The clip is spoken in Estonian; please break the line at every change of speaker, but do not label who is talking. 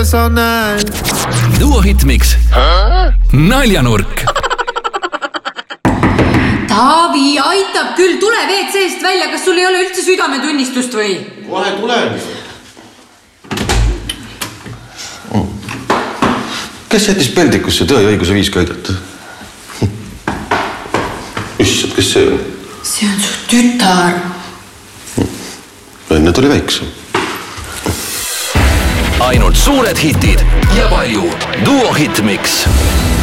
sa näed.
Duo Hitmix. Naljanurk.
Taavi, aitab küll, tule WC-st välja, kas sul ei ole üldse südametunnistust või?
Kohe tulen. Kes jättis peldikusse Tõe ja õiguse 5 aidata? Issad, kes see on?
See on su tütar.
Enne tuli väiksem.
Ainult suured hitid ja palju Duo Hitmix.